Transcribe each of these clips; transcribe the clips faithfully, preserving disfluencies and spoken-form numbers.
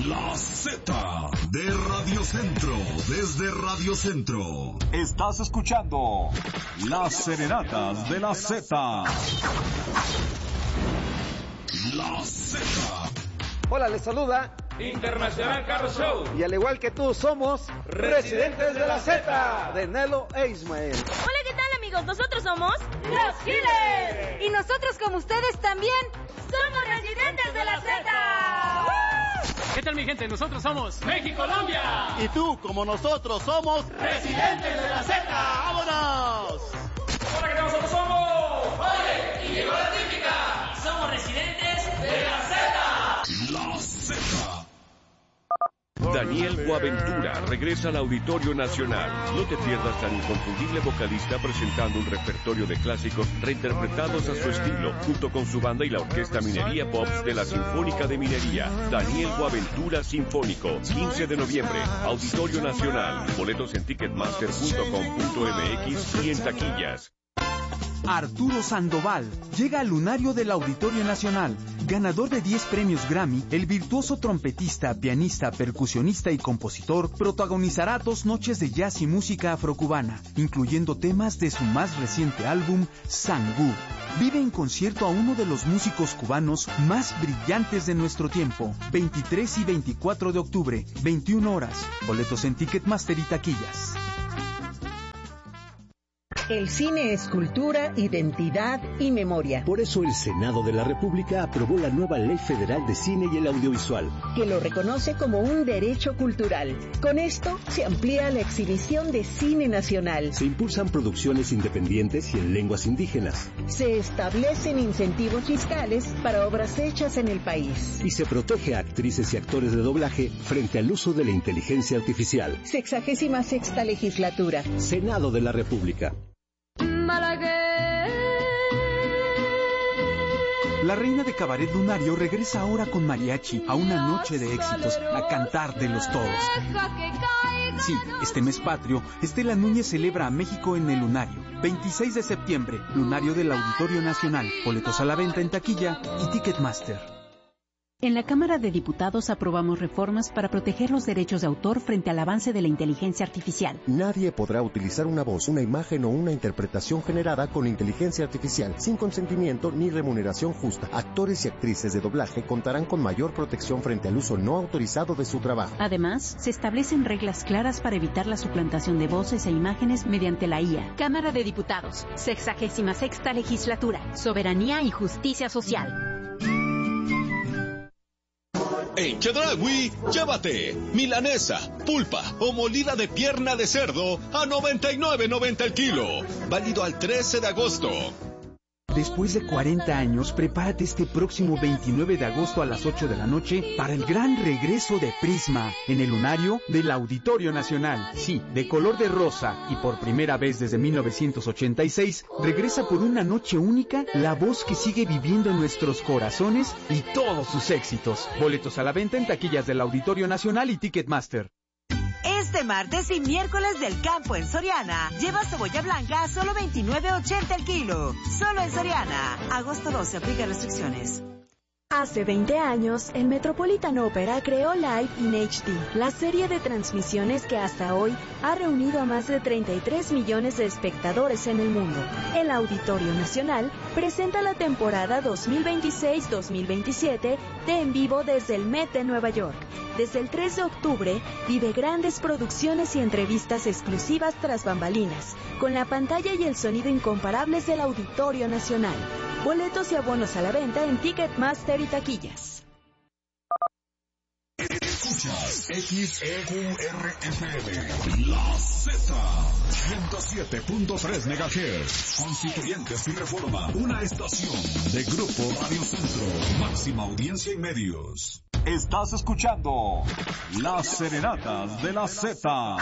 La Z de Radio Centro, desde Radio Centro. Estás escuchando Las Serenatas de la Z. La Z. Hola, les saluda Internacional Carro Show. Y al igual que tú, somos Residentes de la Z, de Nelo e Ismael. Hola, ¿qué tal, amigos? Nosotros somos Los Giles. Y nosotros, como ustedes también, somos Residentes de la Z. ¿Qué tal, mi gente? Nosotros somos México, Colombia. Y tú, como nosotros, somos Residentes de la Z. ¡Vámonos! Hola, que nosotros somos Oye, y llegó la típica. Somos Residentes de la Z. La Z. Daniel Boaventura regresa al Auditorio Nacional. No te pierdas al inconfundible vocalista presentando un repertorio de clásicos reinterpretados a su estilo, junto con su banda y la Orquesta Minería Pops de la Sinfónica de Minería. Daniel Boaventura Sinfónico, quince de noviembre, Auditorio Nacional. Boletos en ticketmaster punto com punto m x y en taquillas. Arturo Sandoval llega al lunario del Auditorio Nacional. Ganador de diez premios Grammy, el virtuoso trompetista, pianista, percusionista y compositor protagonizará dos noches de jazz y música afrocubana, incluyendo temas de su más reciente álbum, Sangú. Vive en concierto a uno de los músicos cubanos más brillantes de nuestro tiempo. veintitrés y veinticuatro de octubre, veintiuna horas. Boletos en Ticketmaster y taquillas. El cine es cultura, identidad y memoria. Por eso el Senado de la República aprobó la nueva Ley Federal de Cine y el Audiovisual, que lo reconoce como un derecho cultural. Con esto se amplía la exhibición de cine nacional. Se impulsan producciones independientes y en lenguas indígenas. Se establecen incentivos fiscales para obras hechas en el país. Y se protege a actrices y actores de doblaje frente al uso de la inteligencia artificial. Sexagésima sexta legislatura. Senado de la República. La reina de cabaret lunario regresa ahora con mariachi a una noche de éxitos, a cantar de los toros. Sí, este mes patrio, Estela Núñez celebra a México en el lunario. veintiséis de septiembre, lunario del Auditorio Nacional. Boletos a la venta en taquilla y Ticketmaster. En la Cámara de Diputados aprobamos reformas para proteger los derechos de autor frente al avance de la inteligencia artificial. Nadie podrá utilizar una voz, una imagen o una interpretación generada con inteligencia artificial sin consentimiento ni remuneración justa. Actores y actrices de doblaje contarán con mayor protección frente al uso no autorizado de su trabajo. Además, se establecen reglas claras para evitar la suplantación de voces e imágenes mediante la I A. Cámara de Diputados, sexagésima sexta legislatura, soberanía y justicia social. En Chedraui, llévate milanesa, pulpa o molida de pierna de cerdo a noventa y nueve noventa el kilo. Válido al trece de agosto. Después de cuarenta años, prepárate este próximo veintinueve de agosto a las ocho de la noche para el gran regreso de Prisma en el lunario del Auditorio Nacional. Sí, de color de rosa y por primera vez desde mil novecientos ochenta y seis, regresa por una noche única la voz que sigue viviendo en nuestros corazones y todos sus éxitos. Boletos a la venta en taquillas del Auditorio Nacional y Ticketmaster. Este martes y miércoles del campo en Soriana, lleva cebolla blanca a solo veintinueve ochenta el kilo. Solo en Soriana. Agosto doce, aplica restricciones. Hace veinte años, el Metropolitan Opera creó Live in H D, la serie de transmisiones que hasta hoy ha reunido a más de treinta y tres millones de espectadores en el mundo. El Auditorio Nacional presenta la temporada dos mil veintiséis dos mil veintisiete de En Vivo desde el Met de Nueva York. Desde el tres de octubre, vive grandes producciones y entrevistas exclusivas tras bambalinas, con la pantalla y el sonido incomparables del Auditorio Nacional. Boletos y abonos a la venta en Ticketmaster y taquillas. Escuchas X E Q R F M, La Z, ciento siete punto tres megahertz, Constituyentes y Reforma, una estación de Grupo Radio Centro, máxima audiencia y medios. Estás escuchando Las Serenatas de la Z.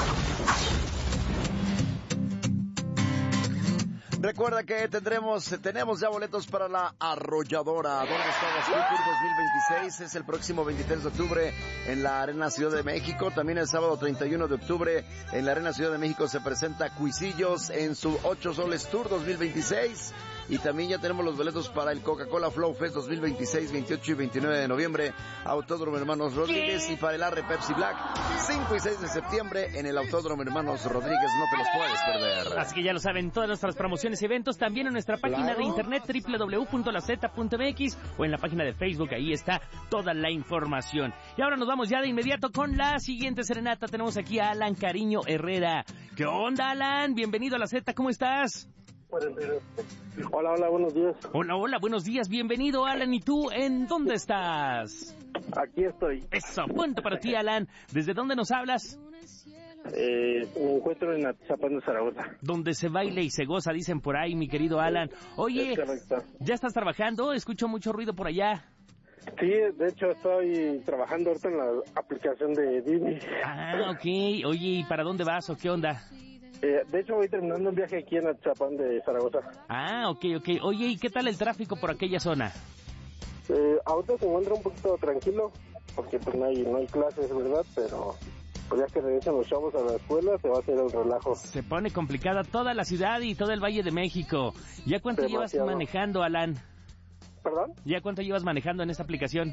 Recuerda que tendremos, tenemos ya boletos para la Arrolladora. ¿Dónde está Gasquí Tour dos mil veintiséis? Es el próximo veintitrés de octubre en la Arena Ciudad de México. También el sábado treinta y uno de octubre en la Arena Ciudad de México se presenta Cuisillos en su ocho Soles Tour dos mil veintiséis. Y también ya tenemos los boletos para el Coca-Cola Flow Fest dos mil veintiséis, veintiocho y veintinueve de noviembre, Autódromo Hermanos Rodríguez. ¿Qué? Y para el Arre Pepsi Black, cinco y seis de septiembre en el Autódromo Hermanos Rodríguez. No te los puedes perder. Así que ya lo saben, todas nuestras promociones y eventos también en nuestra página claro. de internet doble u doble u doble u punto la zeta punto eme equis o en la página de Facebook, ahí está toda la información. Y ahora nos vamos ya de inmediato con la siguiente serenata. Tenemos aquí a Alan Cariño Herrera. ¿Qué onda, Alan? Bienvenido a la Z, ¿cómo estás? Hola, hola, buenos días. Hola, hola, buenos días, bienvenido, Alan. ¿Y tú en dónde estás? Aquí estoy. Eso, punto para ti, Alan. ¿Desde dónde nos hablas? Eh, me encuentro en Atizapán de Zaragoza. Donde se baila y se goza, dicen por ahí, mi querido Alan. Oye, ¿ya estás trabajando? Escucho mucho ruido por allá. Sí, de hecho estoy trabajando ahorita en la aplicación de Didi. Ah, ok. Oye, ¿y para dónde vas o qué onda? Eh, de hecho voy terminando un viaje aquí en Atizapán de Zaragoza. Ah, ok, ok. Oye, ¿y qué tal el tráfico por aquella zona? Eh, ahorita se encuentra un poquito tranquilo, porque pues no hay, no hay clases, ¿verdad? Pero pues ya que regresan los chavos a la escuela, se va a hacer el relajo. Se pone complicada toda la ciudad y todo el Valle de México. ¿Ya cuánto Demasiado. llevas manejando, Alan? ¿Perdón? ¿Ya cuánto llevas manejando en esta aplicación?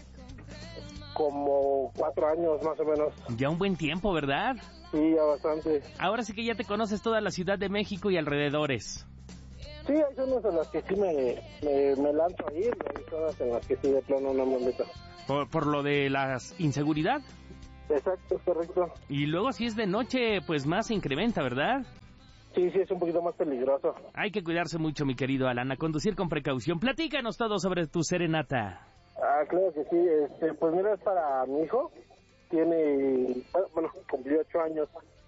Como cuatro años más o menos. Ya un buen tiempo, ¿verdad? Sí, ya bastante. Ahora sí que ya te conoces toda la Ciudad de México y alrededores. Sí, hay zonas en las que sí me, me, me lanzo a ir, y hay zonas en las que sí de plano no me meto. ¿Por, por lo de la inseguridad? Exacto, correcto. Y luego si es de noche, pues más se incrementa, ¿verdad? Sí, sí, es un poquito más peligroso. Hay que cuidarse mucho, mi querido Alan, a conducir con precaución. Platícanos todo sobre tu serenata. Ah, claro que sí. Este, pues mira, es para mi hijo. Tiene, bueno, cumplió ocho años.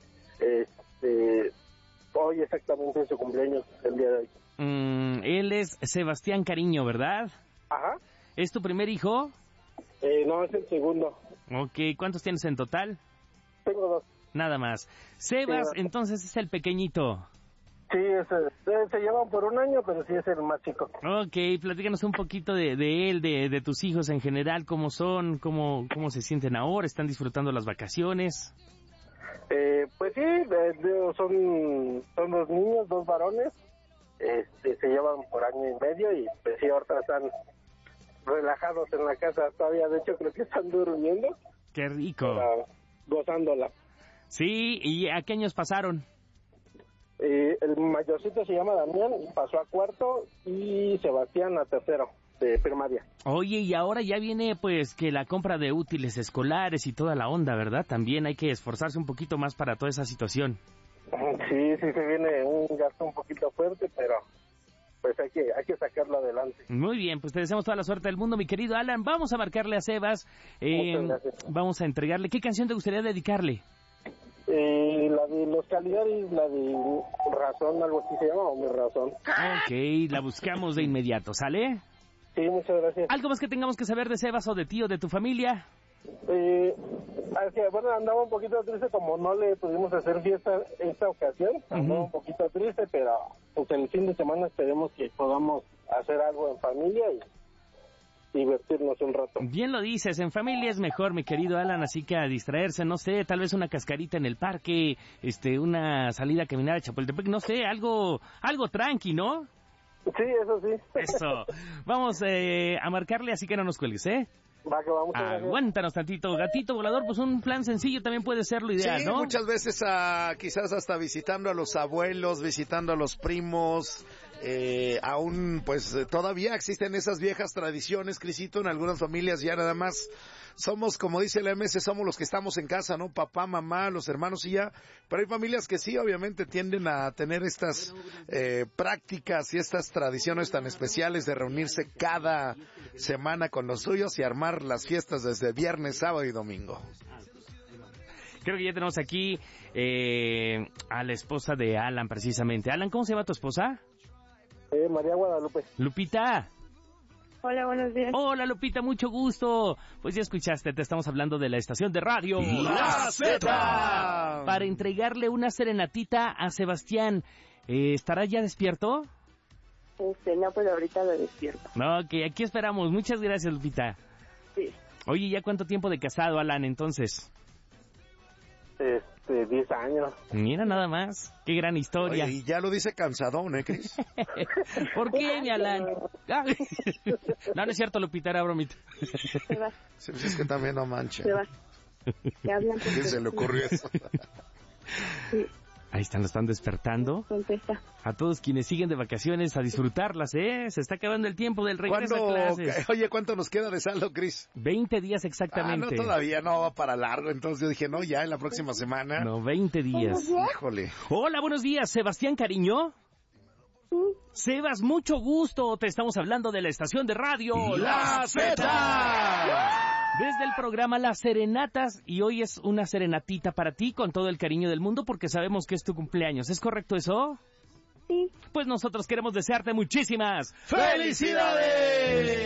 Este, hoy exactamente es su cumpleaños, el día de hoy. Mm, él es Sebastián Cariño, ¿verdad? Ajá. ¿Es tu primer hijo? Eh, no, es el segundo. Ok, ¿cuántos tienes en total? Tengo dos. Nada más. Sebas, sí, entonces es el pequeñito. Sí, es, es, se llevan por un año, pero sí es el más chico. Ok, platícanos un poquito de, de él, de, de tus hijos en general, cómo son, cómo, cómo se sienten ahora, están disfrutando las vacaciones. Eh, pues sí, eh, son, son dos niños, dos varones, este, se llevan por año y medio y pues sí, ahorita están relajados en la casa todavía, de hecho creo que están durmiendo. ¡Qué rico! Gozándola. Sí, ¿y a qué años pasaron? Eh, el mayorcito se llama Damián, pasó a cuarto, y Sebastián a tercero de primaria. Oye, y ahora ya viene pues que la compra de útiles escolares y toda la onda, ¿verdad? También hay que esforzarse un poquito más para toda esa situación. Sí, sí se viene un gasto un poquito fuerte, pero pues hay que hay que sacarlo adelante. Muy bien, pues te deseamos toda la suerte del mundo, mi querido Alan. Vamos a marcarle a Sebas, eh, vamos a entregarle. ¿Qué canción te gustaría dedicarle? Eh, la de Los Caligaris, la de Razón, algo así se llama, o Mi Razón. Ok, la buscamos de inmediato, ¿sale? Sí, muchas gracias. ¿Algo más que tengamos que saber de Sebas o de ti o de tu familia? Eh, es que, bueno, andaba un poquito triste, como no le pudimos hacer fiesta esta ocasión, andaba uh-huh. un poquito triste, pero pues el fin de semana esperemos que podamos hacer algo en familia y divertirnos un rato. Bien lo dices, en familia es mejor, mi querido Alan, así que a distraerse, no sé, tal vez una cascarita en el parque, este, una salida a caminar a Chapultepec, no sé, algo, algo tranqui, ¿no? Sí, eso sí. Eso. Vamos eh, a marcarle, así que no nos cuelgues, ¿eh? Va, que vamos. Aguántanos tantito, gatito volador, pues un plan sencillo también puede ser lo ideal, sí, ¿no? Muchas veces uh, quizás hasta visitando a los abuelos, visitando a los primos, eh, aún pues todavía existen esas viejas tradiciones, Crisito, en algunas familias ya nada más somos, como dice el M S, somos los que estamos en casa, ¿no? Papá, mamá, los hermanos y ya, pero hay familias que sí, obviamente tienden a tener estas eh, prácticas y estas tradiciones tan especiales de reunirse cada semana con los suyos y armar las fiestas desde viernes, sábado y domingo. Creo que ya tenemos aquí eh, a la esposa de Alan, precisamente. Alan, ¿cómo se llama tu esposa? Eh, María Guadalupe. Lupita. Hola, buenos días. Hola, Lupita, mucho gusto. Pues ya escuchaste, te estamos hablando de la estación de radio La Zeta. Para entregarle una serenatita a Sebastián. Eh, ¿Estará ya despierto? Este, no, pues ahorita lo despierto. No, ok, aquí esperamos. Muchas gracias, Sí. Oye, ¿ya cuánto tiempo de casado, Alan, entonces? Este, este, diez años. Mira nada más, qué gran historia. Oye, y ya lo dice cansadón, ¿eh, Cris? ¿Por qué, mi Alan? Ah. No, no es cierto, Lupita, era bromita. Se va. Sí, pues es que también no mancha. Se va. ¿Qué hablan? ¿Quién se le ocurrió eso? Sí. Ahí están, lo están despertando. Contesta. A todos quienes siguen de vacaciones, a disfrutarlas, ¿eh? Se está acabando el tiempo del regreso a clases. Oye, ¿cuánto nos queda de saldo, Cris? veinte días exactamente. Ah, no, todavía no va para largo. Entonces yo dije, no, ya en la próxima semana. No, veinte días. Híjole. Hola, buenos días, Sebastián Cariño. Sí. Sebas, mucho gusto. Te estamos hablando de la estación de radio La Zeta. Desde el programa Las Serenatas, y hoy es una serenatita para ti con todo el cariño del mundo porque sabemos que es tu cumpleaños. ¿Es correcto eso? Sí. Pues nosotros queremos desearte muchísimas ¡felicidades!